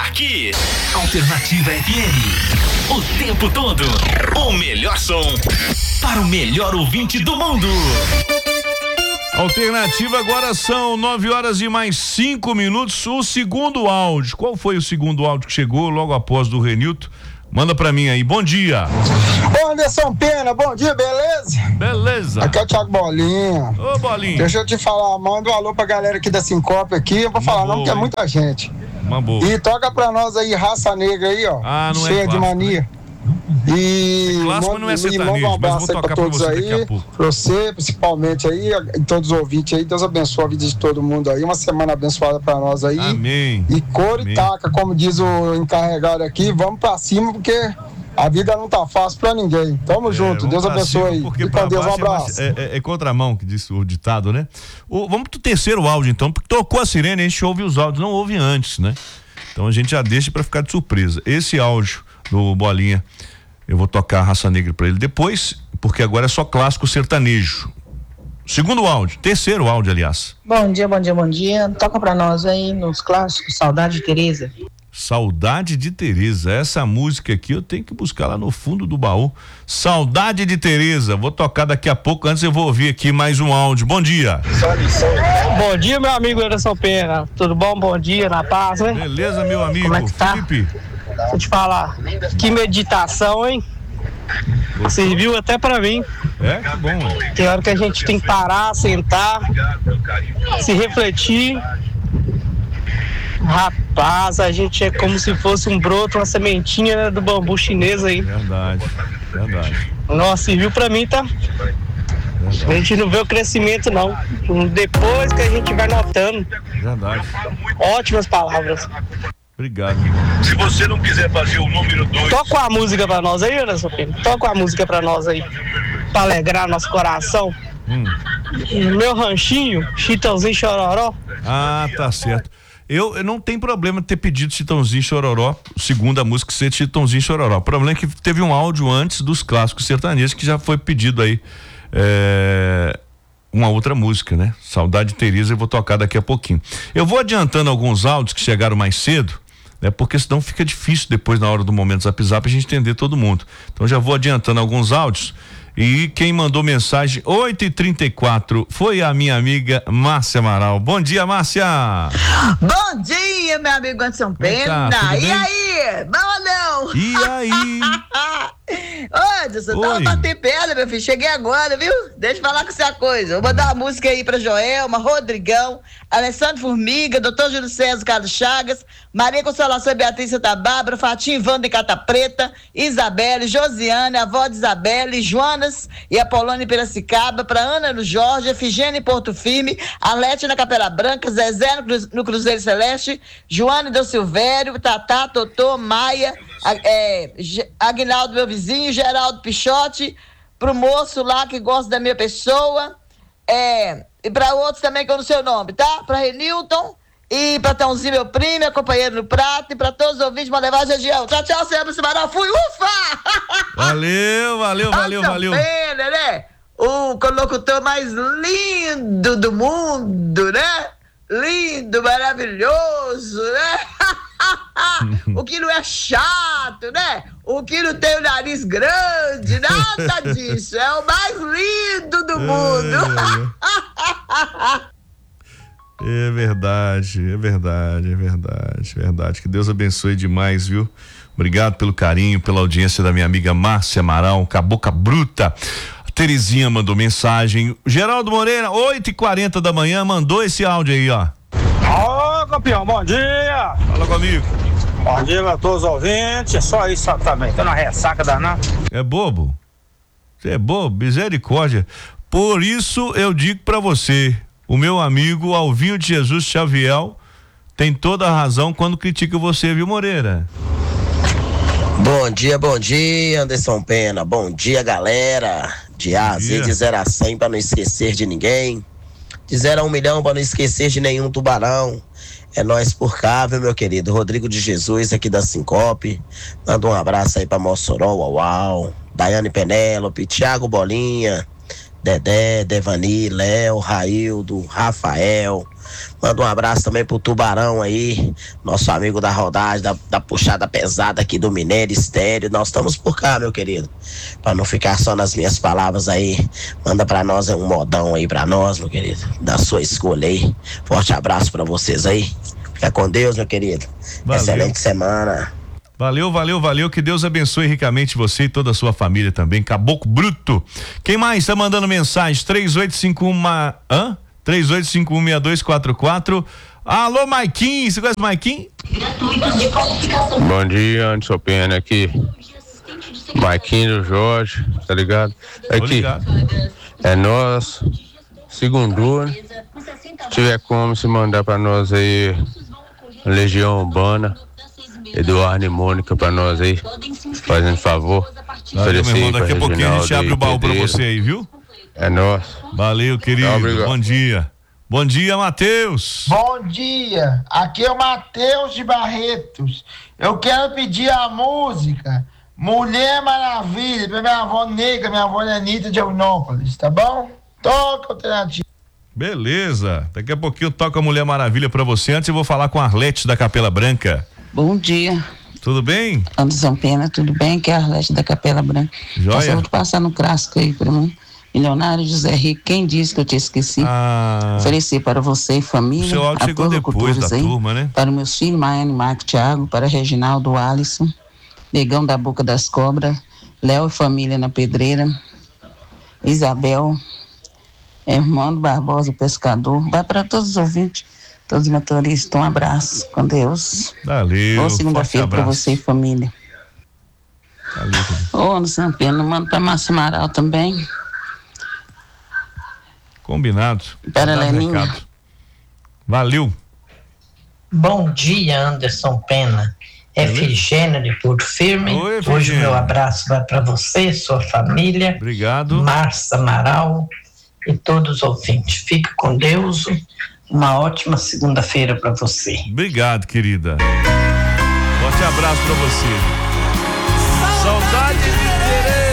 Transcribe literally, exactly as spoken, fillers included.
Aqui, Alternativa F M. O tempo todo. O melhor som para o melhor ouvinte do mundo. Alternativa, agora são nove horas e mais cinco minutos. O segundo áudio. Qual foi o segundo áudio que chegou logo após do Renilton? Manda pra mim aí. Bom dia. Ô Anderson Pena, bom dia, beleza? Beleza. Aqui é o Thiago Bolinha. Ô, Bolinha. Deixa eu te falar, manda um alô pra galera aqui da Sincope aqui. Eu vou Uma falar boa, não, porque é hein? muita gente. Uma boa. E toca pra nós aí, Raça Negra aí, ó. Ah, não é cheia de clássico, mania. E É clássico, manda, não é e manda sertanejo, um mas abraço vou aí pra tocar pra todos você daqui aí. a pouco. Pra você, principalmente aí, e todos os ouvintes aí. Deus abençoe a vida de todo mundo aí. Uma semana abençoada pra nós aí. Amém. E cor e taca, como diz o encarregado aqui. Vamos pra cima, porque a vida não tá fácil pra ninguém. Tamo É, junto, Deus pra abençoe cima, aí. porque E pra com Deus, um baixo é mais- abraço. É, é, é contramão que disse o ditado, né? O, vamos pro terceiro áudio então, porque tocou a sirene, a gente ouve os áudios, não ouve antes, né? Então a gente já deixa pra ficar de surpresa. Esse áudio do Bolinha, eu vou tocar a Raça Negra pra ele depois, porque agora é só clássico sertanejo. Segundo áudio, terceiro áudio, aliás. Bom dia, bom dia, bom dia. Toca pra nós aí nos clássicos, Saudade de Teresa. Saudade de Teresa, essa música aqui eu tenho que buscar lá no fundo do baú. Saudade de Teresa, vou tocar daqui a pouco, antes eu vou ouvir aqui mais um áudio. Bom dia. Bom dia, meu amigo Anderson Pena. Tudo bom? Bom dia, na paz, né? Beleza, meu amigo. Como é que tá? Felipe. Deixa eu te falar. Que meditação, hein? Serviu até pra mim. É, que bom. Hein? Tem hora que a gente tem que parar, sentar, se refletir. Rapaz, a gente é como se fosse um broto, uma sementinha do bambu chinês aí. Verdade, verdade. Nossa, serviu pra mim, tá? A gente não vê o crescimento, não. Depois que a gente vai notando. Verdade. Ótimas palavras. Obrigado. Se você não quiser fazer o número dois. Toca uma música pra nós aí, Anderson Pena. Toca uma música pra nós aí. Pra alegrar nosso coração. Hum. Meu ranchinho, Chitãozinho Chororó. Ah, tá certo. Eu, eu não tenho problema de ter pedido Chitãozinho Chororó, segunda música ser Chitãozinho Chororó. O problema é que teve um áudio antes dos clássicos sertanejos que já foi pedido aí é, uma outra música, né? Saudade de Teresa, eu vou tocar daqui a pouquinho. Eu vou adiantando alguns áudios que chegaram mais cedo, né? Porque senão fica difícil depois na hora do momento Zap Zap a gente entender todo mundo. Então já vou adiantando alguns áudios. E quem mandou mensagem oito e trinta e quatro foi a minha amiga Márcia Amaral. Bom dia, Márcia! Bom dia, meu amigo Anderson Pena. Tá, e aí? Bom ou não? E aí? Ô, Anderson, tava batendo pedra, meu filho. Cheguei agora, viu? Deixa eu falar com você uma coisa. Vou mandar uma música aí pra Joelma, Rodrigão, Alessandro Formiga, doutor Júlio César Carlos Chagas, Maria Consolação e Beatriz Santa Bárbara, Fatinho Wanda em Cata Preta, Isabelle, Josiane, a avó de Isabelle, Joanas e Apolônia em Piracicaba, pra Ana no Jorge, Efigênia em Porto Firme, Arlete na Capela Branca, Zezé no, Cru, no Cruzeiro Celeste, Joana do Silvério, Tatá, Totô, Maia, é, Aguinaldo, meu vizinho, Geraldo Pichote, pro moço lá que gosta da minha pessoa, é, e pra outros também que eu não sei o nome, tá? Pra Renilton e pra Tãozinho, meu primo, meu companheiro no prato, e pra todos os ouvintes, uma levagem região. Tchau, tchau, sempre Cimarão, fui, ufa! Valeu, valeu, valeu, valeu. Pena, né? O locutor mais lindo do mundo, né? Lindo, maravilhoso, né? O que não é chato, né? O que não tem o nariz grande, nada disso. É o mais lindo do mundo. É verdade, é verdade, é verdade, é verdade. Que Deus abençoe demais, viu? Obrigado pelo carinho, pela audiência da minha amiga Márcia Amaral, Cabocla Bruta. A Terezinha mandou mensagem. Geraldo Moreira, oito e quarenta da manhã, mandou esse áudio aí, ó. Ô, campeão, bom dia! Fala comigo. Bom dia a todos os ouvintes, é só isso também, tô na ressaca danada. É bobo? Você é bobo? Misericórdia. Por isso eu digo pra você, o meu amigo Alvinho de Jesus Xavier tem toda a razão quando critica você, viu, Moreira? Bom dia, bom dia, Anderson Pena. Bom dia, galera. De A a Z, de zero a cem pra não esquecer de ninguém. De zero a um milhão pra não esquecer de nenhum tubarão. É nós por cá, viu, meu querido? Rodrigo de Jesus aqui da Sincope. Manda um abraço aí pra Mossoró, uau, uau. Daiane Penélope, Thiago Bolinha, Dedé, Devani, Léo, Raildo, Rafael. Manda um abraço também pro Tubarão aí, nosso amigo da rodagem, da, da puxada pesada aqui do Mineiro Estéreo. Nós estamos por cá, meu querido. Pra não ficar só nas minhas palavras aí, manda pra nós um modão aí pra nós, meu querido, da sua escolha aí. Forte abraço pra vocês aí. Fica com Deus, meu querido. Valeu. Excelente semana. Valeu, valeu, valeu. Que Deus abençoe ricamente você e toda a sua família também. Caboclo Bruto. Quem mais tá mandando mensagem? três oito cinco um. Hã? três oito cinco um seis dois quatro quatro. Alô, Maiquinho. Você conhece o Maiquinho? Bom dia, Anderson Pena aqui. Maiquinho do Jorge, tá ligado? Aqui. É nós. Segundo, né? Se tiver como se mandar pra nós aí, Legião Urbana. Eduardo e Mônica pra nós aí, fazendo favor. Valeu, meu irmão, daqui a pouquinho a gente abre o baú pra você aí, viu? É nóis. Valeu, querido. Obrigado. Bom dia. Bom dia, Matheus. Bom dia. Aqui é o Matheus de Barretos. Eu quero pedir a música Mulher Maravilha pra minha avó Negra, minha avó Lenita de Eunópolis, tá bom? Toca alternativa. Beleza. Daqui a pouquinho toca a Mulher Maravilha pra você. Antes eu vou falar com a Arlete da Capela Branca. Bom dia. Tudo bem? Anderson Pena, tudo bem? Que é a Arlete da Capela Branca. Joia. Vou passar no clássico aí pra mim. Milionário José Rico, quem disse que eu te esqueci? Ah. Oferecer para você e família. O seu áudio chegou depois da aí, turma, né? Para meus filhos, Maiane, Marco, Thiago, para Reginaldo, Alisson, Negão da Boca das Cobras, Léo e família na Pedreira, Isabel, Irmão Barbosa, o pescador. Vai para todos os ouvintes, todos os motoristas. Um abraço. Com Deus. Valeu. Boa segunda-feira para você e família. Valeu. Ô, Anderson Pena, manda para Márcio Amaral também. Combinado. Para Leninha. Valeu. Bom dia, Anderson Pena. Efigênia de Porto Firme. Oi, hoje o meu abraço vai para você, sua família. Obrigado. Márcia Amaral e todos os ouvintes. Fique com Deus. Uma ótima segunda-feira para você. Obrigado, querida. Forte abraço para você. Saudade de